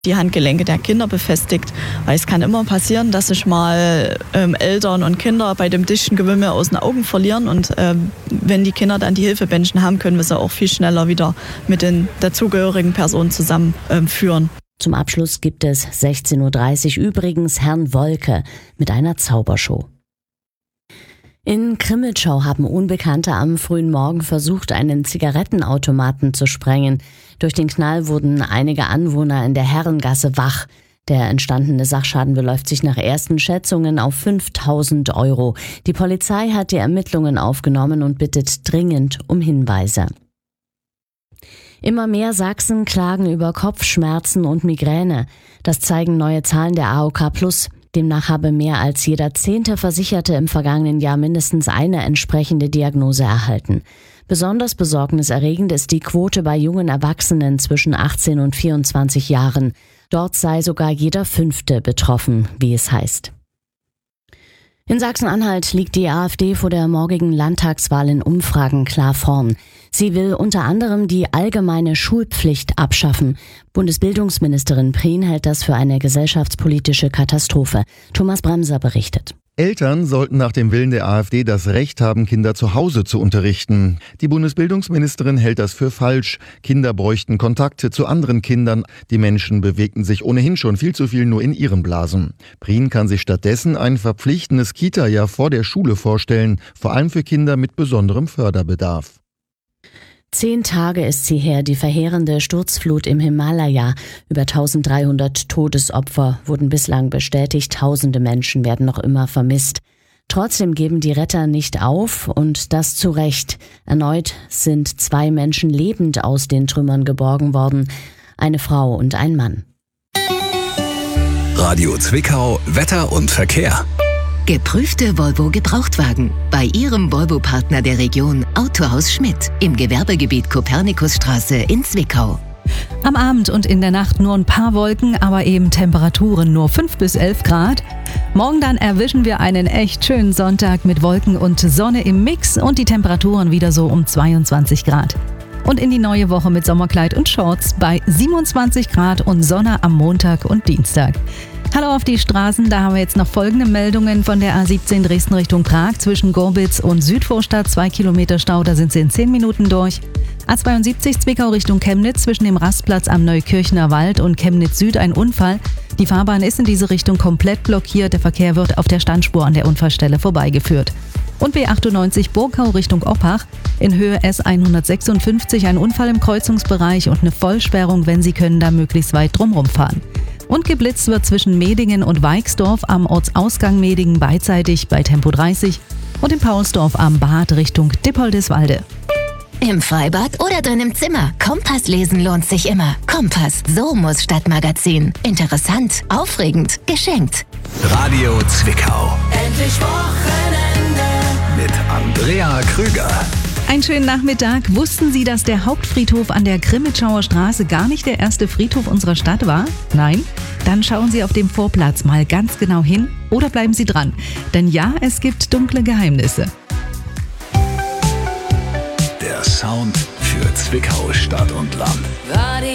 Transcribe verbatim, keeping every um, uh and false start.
die Handgelenke der Kinder befestigt. Weil es kann immer passieren, dass sich mal ähm, Eltern und Kinder bei dem dichten Gewimmel aus den Augen verlieren. Und ähm, wenn die Kinder dann die Hilfebändchen haben, können wir sie auch viel schneller wieder mit den dazugehörigen Personen zusammenführen. Ähm, Zum Abschluss gibt es sechzehn Uhr dreißig übrigens Herrn Wolke mit einer Zaubershow. In Crimmitschau haben Unbekannte am frühen Morgen versucht, einen Zigarettenautomaten zu sprengen. Durch den Knall wurden einige Anwohner in der Herrengasse wach. Der entstandene Sachschaden beläuft sich nach ersten Schätzungen auf fünftausend Euro. Die Polizei hat die Ermittlungen aufgenommen und bittet dringend um Hinweise. Immer mehr Sachsen klagen über Kopfschmerzen und Migräne. Das zeigen neue Zahlen der A O K Plus. Demnach habe mehr als jeder zehnte Versicherte im vergangenen Jahr mindestens eine entsprechende Diagnose erhalten. Besonders besorgniserregend ist die Quote bei jungen Erwachsenen zwischen achtzehn und vierundzwanzig Jahren. Dort sei sogar jeder Fünfte betroffen, wie es heißt. In Sachsen-Anhalt liegt die AfD vor der morgigen Landtagswahl in Umfragen klar vorn. Sie will unter anderem die allgemeine Schulpflicht abschaffen. Bundesbildungsministerin Prien hält das für eine gesellschaftspolitische Katastrophe. Thomas Bremser berichtet. Eltern sollten nach dem Willen der AfD das Recht haben, Kinder zu Hause zu unterrichten. Die Bundesbildungsministerin hält das für falsch. Kinder bräuchten Kontakte zu anderen Kindern. Die Menschen bewegten sich ohnehin schon viel zu viel nur in ihren Blasen. Prien kann sich stattdessen ein verpflichtendes Kita-Jahr vor der Schule vorstellen, vor allem für Kinder mit besonderem Förderbedarf. Zehn Tage ist sie her, die verheerende Sturzflut im Himalaya. Über dreizehnhundert Todesopfer wurden bislang bestätigt. Tausende Menschen werden noch immer vermisst. Trotzdem geben die Retter nicht auf und das zu Recht. Erneut sind zwei Menschen lebend aus den Trümmern geborgen worden. Eine Frau und ein Mann. Radio Zwickau, Wetter und Verkehr. Geprüfte Volvo-Gebrauchtwagen. Bei Ihrem Volvo-Partner der Region Autohaus Schmidt im Gewerbegebiet Kopernikusstraße in Zwickau. Am Abend und in der Nacht nur ein paar Wolken, aber eben Temperaturen nur fünf bis elf Grad. Morgen dann erwischen wir einen echt schönen Sonntag mit Wolken und Sonne im Mix und die Temperaturen wieder so um zweiundzwanzig Grad. Und in die neue Woche mit Sommerkleid und Shorts bei siebenundzwanzig Grad und Sonne am Montag und Dienstag. Hallo auf die Straßen, da haben wir jetzt noch folgende Meldungen von der A siebzehn Dresden Richtung Prag zwischen Gorbitz und Südvorstadt. Zwei Kilometer Stau, da sind sie in zehn Minuten durch. A zweiundsiebzig Zwickau Richtung Chemnitz zwischen dem Rastplatz am Neukirchner Wald und Chemnitz Süd ein Unfall. Die Fahrbahn ist in diese Richtung komplett blockiert. Der Verkehr wird auf der Standspur an der Unfallstelle vorbeigeführt. Und B achtundneunzig Burgau Richtung Oppach. In Höhe S hundertsechsundfünfzig ein Unfall im Kreuzungsbereich und eine Vollsperrung, wenn Sie können, da möglichst weit drumherum fahren. Und geblitzt wird zwischen Medingen und Weixdorf am Ortsausgang Medingen beidseitig bei Tempo dreißig und in Paulsdorf am Bad Richtung Dippoldiswalde. Im Freibad oder drin im Zimmer. Kompass lesen lohnt sich immer. Kompass, so muss Stadtmagazin. Interessant, aufregend, geschenkt. Radio Zwickau. Endlich Wochenende. Mit Andrea Krüger. Einen schönen Nachmittag. Wussten Sie, dass der Hauptfriedhof an der Crimmitschauer Straße gar nicht der erste Friedhof unserer Stadt war? Nein? Dann schauen Sie auf dem Vorplatz mal ganz genau hin oder bleiben Sie dran. Denn ja, es gibt dunkle Geheimnisse. Der Sound für Zwickau, Stadt und Land.